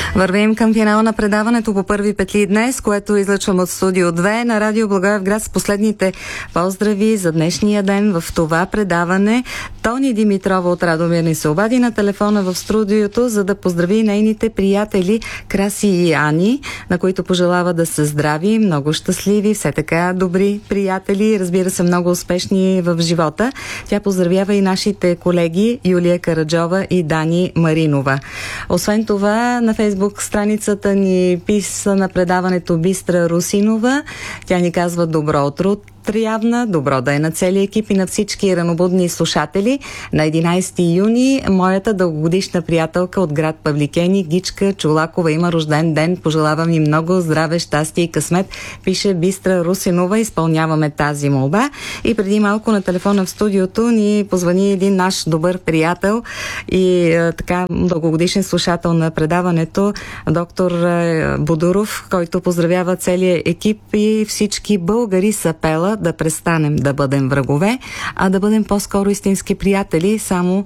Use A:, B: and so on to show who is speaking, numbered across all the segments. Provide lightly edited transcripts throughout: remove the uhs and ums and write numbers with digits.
A: Вървим към финала на предаването по първи петли днес, което излъчвам от студио 2 на Радио Благоевград с последните поздрави за днешния ден в това предаване. Тони Димитрова от Радомир ни се обади на телефона в студиото, за да поздрави нейните приятели Краси и Ани, на които пожелава да са здрави, много щастливи, все така добри приятели, разбира се, много успешни в живота. Тя поздравява и нашите колеги Юлия Караджова и Дани Маринова. Освен това, на Фейсбук страницата ни писа на предаването Бистра Русинова. Тя ни казва добро утро. Явна, добро да е на целия екип и на всички ранобудни слушатели. На 11 юни моята дългогодишна приятелка от град Павликени, Гичка Чулакова, има рожден ден. Пожелавам и много здраве, щастие и късмет. Пише Бистра Русинова. Изпълняваме тази молба. И преди малко на телефона в студиото ни позвани един наш добър приятел и така дългогодишен слушател на предаването, доктор Будуров, който поздравява целия екип и всички българи с апела да престанем да бъдем врагове, а да бъдем по-скоро истински приятели, само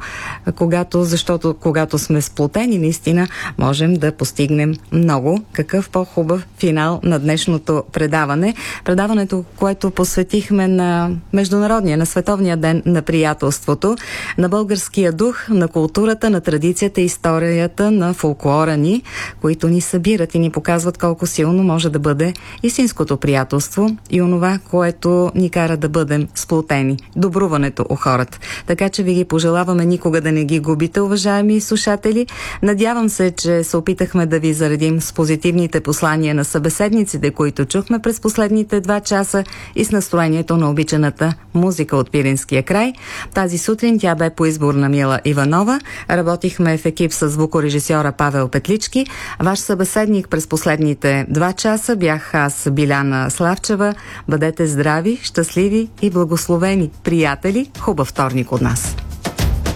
A: защото когато сме сплотени, наистина можем да постигнем много. Какъв по-хубав финал на днешното предаване. Предаването, което посветихме на Международния, на Световния ден на приятелството, на българския дух, на културата, на традицията и историята на фолклора ни, които ни събират и ни показват колко силно може да бъде истинското приятелство и онова, което ни кара да бъдем сплотени. Добруването у хората. Така че ви ги пожелаваме никога да не ги губите, уважаеми слушатели. Надявам се, че се опитахме да ви заредим с позитивните послания на събеседниците, които чухме през последните 2 часа и с настроението на обичаната музика от Пиринския край. Тази сутрин тя бе по избор на Мила Иванова. Работихме в екип с звукорежисьора Павел Петлички. Ваш събеседник през последните 2 часа бях аз, Биляна Славчева. Бъдете здрави, щастливи и благословени приятели. Хубав вторник от нас.